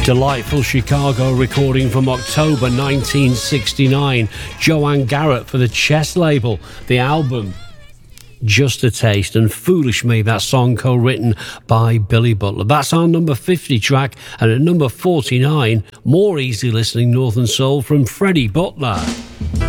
Delightful Chicago recording from October 1969. Joanne Garrett for the Chess label. The album, Just a Taste, and Foolish Me, that song co-written by Billy Butler. That's our number 50 track, and at number 49, more easy listening Northern Soul from Freddie Butler.